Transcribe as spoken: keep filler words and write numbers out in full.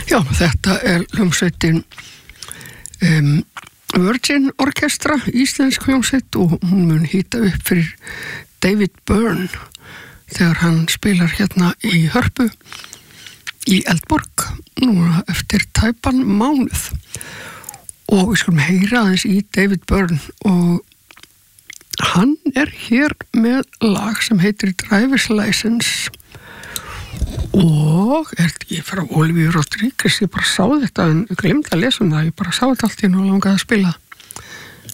Já, þetta er hljómsveitin um, Virgin Orchestra, íslensk hljómsveit og hún mun hýta upp fyrir David Byrne þegar hann spilar hérna í Hörpu í Eldborg núna eftir tæpan mánuð og við skulum heyra aðeins í David Byrne og hann er hér með lag sem heitir Driver's License og er ekki frá Olivia Rodrigo, ég bara sá þetta en ég glemdi að lesa um það, ég bara sá þetta allt í nú og langaði að spila